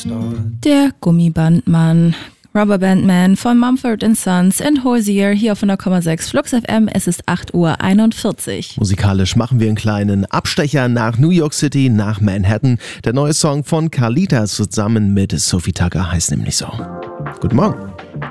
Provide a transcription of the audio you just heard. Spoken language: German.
Der Gummibandmann. Rubberband Man von Mumford & Sons in Hozier hier auf 100,6 Flux FM. Es ist 8:41 Uhr. Musikalisch machen wir einen kleinen Abstecher nach New York City, nach Manhattan. Der neue Song von Carlita zusammen mit Sophie Tucker heißt nämlich so. Guten Morgen.